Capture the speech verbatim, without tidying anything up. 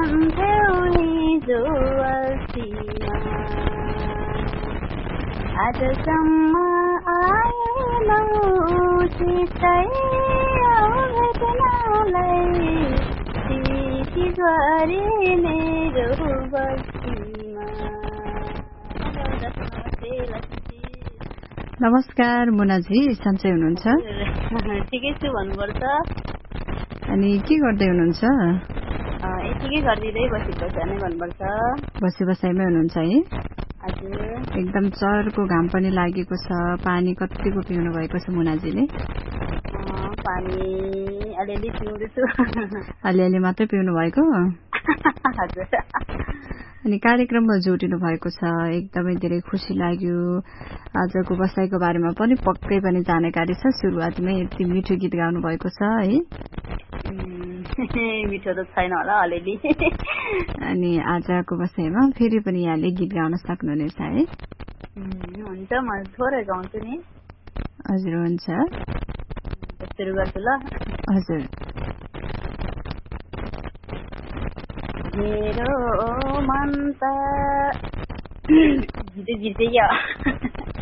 भन्थ्यौ हिजो अस्तिमा आजसम्म आएनौ सितै भेट्नलाई सिटी गरी मेरो बस्तीमा। नमस्कार मुनाजी, सन्चै हुनुहुन्छ? ठिकै छु भन्नुपर्छ। अनि के गर्दै हुनुहुन्छ? यतिकै गरिदिँदै बसी बसाइ भन्नुपर्छ। बसी बसाइमै हुनुहुन्छ है? हजुर। एकदम चर्को घाम पनि लागेको छ। पानी कतिको पिउनु भएको छ मुनाजीले? पानी अलिअलि पिउँदैछु। अलिअलि मात्रै पिउनु भएको? हजुर। अनि कार्यक्रममा जोडिनु भएको छ, एकदमै धेरै खुसी लाग्यो। आजको बसाइको बारेमा पनि पक्कै पनि जानकारी छ। सुरुवातमै यति मिठो गीत गाउनु भएको छ है? मिठो त छैन होला अलिअलि। अनि आजको बसाइमा फेरि पनि यहाँले गीत गाउन सक्नुहुनेछ है? हुन्छ, म थोरै गाउँछु नि। हजुर हुन्छ, सुरु गर्छु ल। हजुर। मेरो मन त जिते जिते क्या